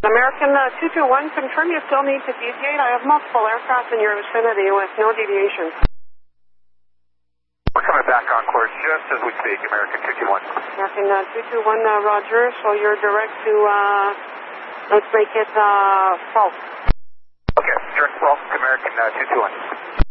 American 221, confirm you still need to deviate. I have multiple aircraft in your vicinity with no deviation. We're coming back on course just as we speak, American 221. American 221, roger. So you're direct to, let's make it false. Okay, direct false, American 221.